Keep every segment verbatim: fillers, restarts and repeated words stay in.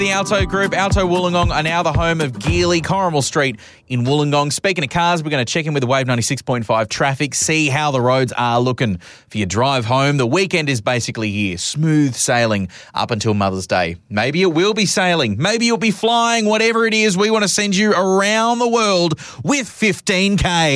The Alto Group, Alto Wollongong, are now the home of Geely Corrimal Street in Wollongong. Speaking of cars, we're going to check in with the Wave ninety-six point five traffic, see how the roads are looking for your drive home. The weekend is basically here. Smooth sailing up until Mother's Day. Maybe it will be sailing. Maybe you'll be flying. Whatever it is, we want to send you around the world with fifteen K.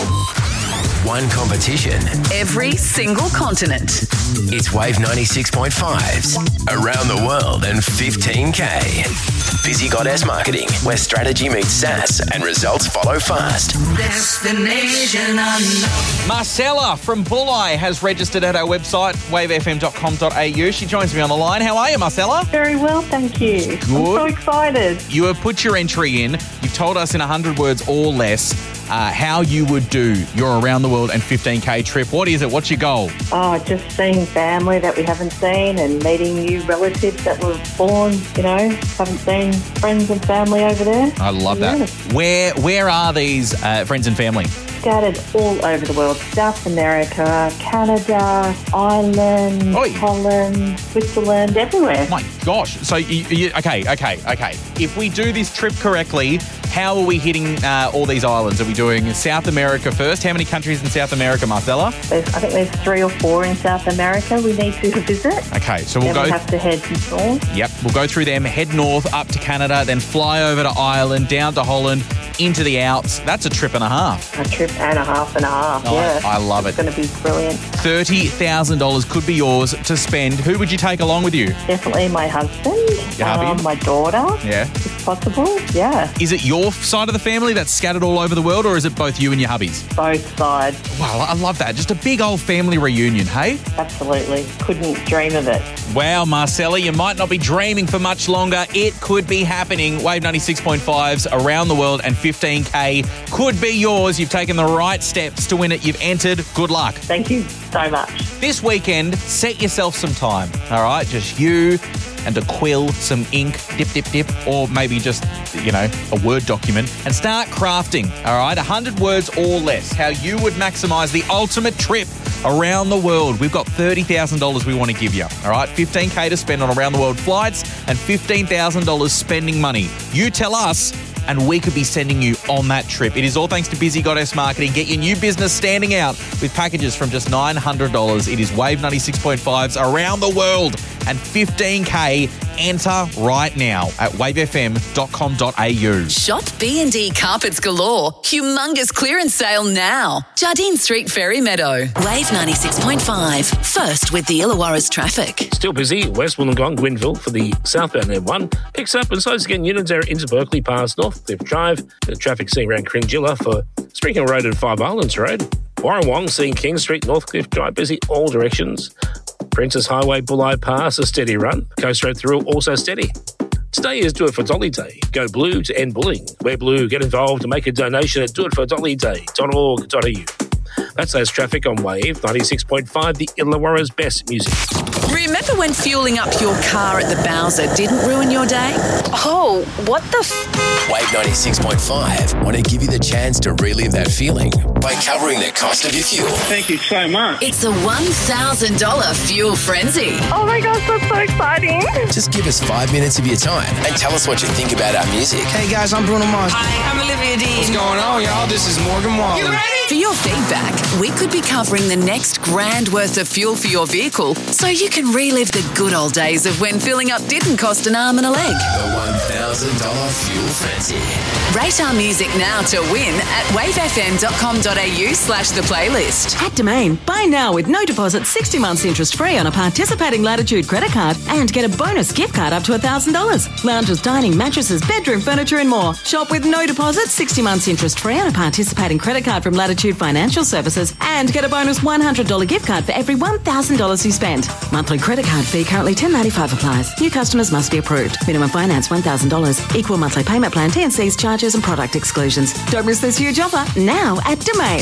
One competition. Every single continent. It's Wave ninety-six point five's Around the World and fifteen K. Busy Goddess Marketing, where strategy meets sass and results follow fast. Destination unknown. Marcella from Bulli has registered at our website, wave f m dot com dot a u. She joins me on the line. How are you, Marcella? Very well, thank you. Good. I'm so excited. You have put your entry in. You've told us in one hundred words or less uh, how you would do your Around the World and fifteen K trip. What is it? What's your goal? Oh, just seeing family that we haven't seen and meeting new relatives that were born, you know, haven't seen friends and family over there. I love that. Yeah. Where where are these uh, friends and family? Scattered all over the world. South America, Canada, Ireland, Oi. Holland, Switzerland, everywhere. My gosh. So, you, you, okay, okay, okay. If we do this trip correctly, how are we hitting uh, all these islands? Are we doing South America first? How many countries in South America, Marcella? There's, I think there's three or four in South America we need to visit. Okay, so we'll Then we go... have to head north. Yep, we'll go through them, head north, up to Canada, then fly over to Ireland, down to Holland, into the Alps. That's a trip and a half. A trip and a half and a half, Oh, yeah. I love it. It's going to be brilliant. thirty thousand dollars could be yours to spend. Who would you take along with you? Definitely my husband, Your hubby? um, my daughter, Yeah. if possible. Yeah, Is it your side of the family that's scattered all over the world, or is it both you and your hubbies? both sides. Wow, I love that. Just a big old family reunion, hey? Absolutely. Couldn't dream of it. Wow, Marcella, you might not be dreaming for much longer. It could be happening. Wave ninety-six point five's Around the World and fifteen K could be yours. You've taken the right steps to win it. You've entered. Good luck. Thank you so much. This weekend, set yourself some time, all right? Just you and a quill, some ink, dip, dip, dip, or maybe just, you know, a Word document, and start crafting, all right? one hundred words or less, how you would maximise the ultimate trip around the world. We've got thirty thousand dollars we want to give you, all right? fifteen K to spend on around the world flights and fifteen thousand dollars spending money. You tell us, and we could be sending you on that trip. It is all thanks to Busy Goddess Marketing. Get your new business standing out with packages from just nine hundred dollars. It is Wave ninety-six point five's Around the World and fifteen K. Enter right now at wave f m dot com dot a u. Shop B and D Carpets Galore. Humongous clearance sale now. Jardine Street, Ferry Meadow. Wave ninety-six point five. First with the Illawarra's traffic. Still busy. West Wollongong, Gwynville for the southbound M one. Picks up and slows again Unanderra into Berkeley past Northcliffe Drive. The traffic seeing around Cringilla for Spring Hill Road and Five Islands Road. Warrawong seeing King Street, Northcliffe Drive busy all directions. Princess Highway, Bulli Pass, a steady run. Coast Road through also steady. Today is Do It for Dolly Day. Go blue to end bullying. Wear blue, get involved and make a donation at do it for dolly day dot org dot a u. That's those traffic on Wave ninety-six point five, the Illawarra's best music. Remember when fueling up your car at the Bowser didn't ruin your day? Oh, what the f... Wave ninety-six point five want to give you the chance to relive that feeling by covering the cost of your fuel. Thank you so much. It's a one thousand dollars fuel frenzy. Oh my gosh, that's so exciting. Just give us five minutes of your time and tell us what you think about our music. Hey guys, I'm Bruno Mars. Hi, I'm Olivia Dean. What's going on, y'all? This is Morgan Wallen. You ready? For your feedback, we could be covering the next grand worth of fuel for your vehicle so you can relive the good old days of when filling up didn't cost an arm and a leg. The one thousand dollars fuel frenzy. Rate our music now to win at wave f m dot com dot a u slash the playlist. At Domain, buy now with no deposit, sixty months interest free on a participating Latitude credit card and get a bonus gift card up to one thousand dollars. Lounges, dining, mattresses, bedroom furniture and more. Shop with no deposit, sixty months interest free on a participating credit card from Latitude Financial Services and get a bonus one hundred dollars gift card for every one thousand dollars you spend. Monthly credit card fee currently ten dollars ninety-five applies. New customers must be approved. Minimum finance one thousand dollars. Equal monthly payment plan, T and C's, charges and product exclusions. Don't miss this huge offer now at Domain.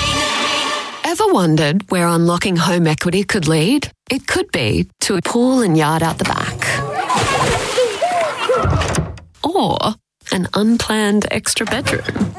Ever wondered where unlocking home equity could lead? It could be to a pool and yard out the back. Or an unplanned extra bedroom.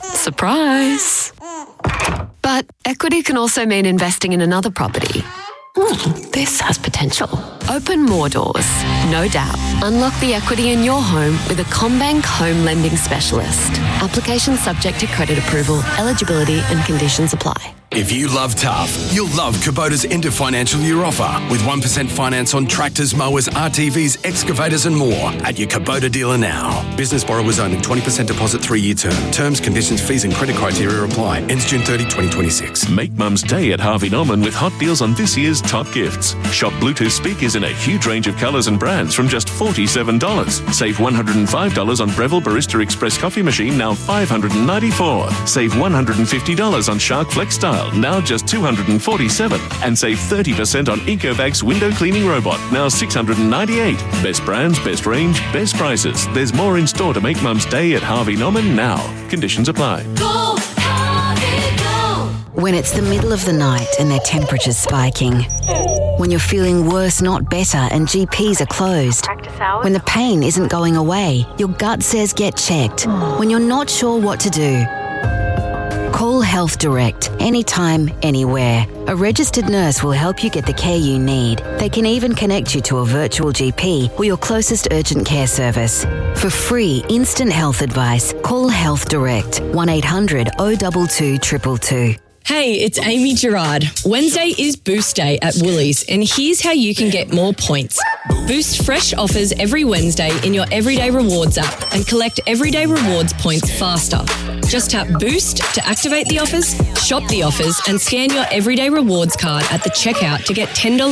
Surprise! But equity can also mean investing in another property. Hmm, this has potential. Open more doors, no doubt. Unlock the equity in your home with a CommBank home lending specialist. Application subject to credit approval, eligibility and conditions apply. If you love tough, you'll love Kubota's end of financial year offer with one percent finance on tractors, mowers, R T Vs, excavators and more at your Kubota dealer now. Business borrowers only, twenty percent deposit, three-year term. Terms, conditions, fees and credit criteria apply. Ends June thirtieth, twenty twenty-six. Make Mum's Day at Harvey Norman with hot deals on this year's top gifts. Shop Bluetooth speakers in a huge range of colours and brands from just forty-seven dollars. Save one hundred five dollars on Breville Barista Express coffee machine, now five hundred ninety-four dollars. Save one hundred fifty dollars on Shark Flex Style, now just two hundred forty-seven dollars. And save thirty percent on EcoVax window cleaning robot, now six hundred ninety-eight dollars. Best brands, best range, best prices. There's more in store to make Mum's Day at Harvey Norman now. Conditions apply. Go, Harvey, go! When it's the middle of the night and their temperature's spiking. When you're feeling worse, not better, and G Ps are closed. When the pain isn't going away, your gut says get checked. When you're not sure what to do. Call Health Direct, anytime, anywhere. A registered nurse will help you get the care you need. They can even connect you to a virtual G P or your closest urgent care service. For free, instant health advice, call Health Direct, one eight hundred oh two two two two two. Hey, it's Amy Gerard. Wednesday is Boost Day at Woolies, and here's how you can get more points. Boost fresh offers every Wednesday in your Everyday Rewards app and collect Everyday Rewards points faster. Just tap Boost to activate the offers, shop the offers, and scan your Everyday Rewards card at the checkout to get ten dollars